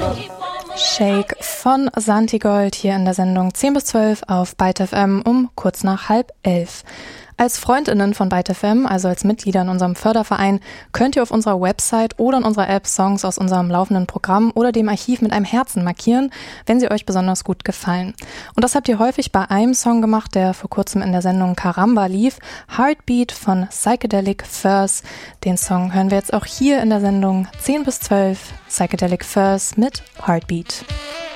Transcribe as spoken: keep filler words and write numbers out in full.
Shake von Santigold hier in der Sendung zehn bis zwölf auf Byte F M um kurz nach halb elf. Als FreundInnen von Byte F M, also als Mitglieder in unserem Förderverein, könnt ihr auf unserer Website oder in unserer App Songs aus unserem laufenden Programm oder dem Archiv mit einem Herzen markieren, wenn sie euch besonders gut gefallen. Und das habt ihr häufig bei einem Song gemacht, der vor kurzem in der Sendung Caramba lief, Heartbeat von Psychedelic Furs. Den Song hören wir jetzt auch hier in der Sendung zehn bis zwölf, Psychedelic Furs mit Heartbeat.